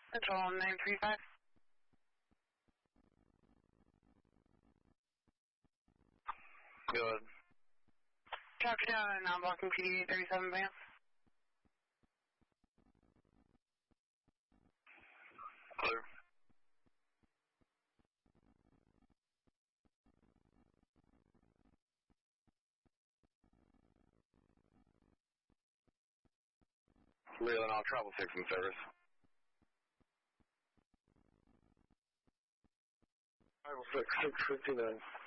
Control 935. Good. Traffic down and non-blocking PD 37 Vance. Clear. Leland, I'll travel 6 in service. 506, 659.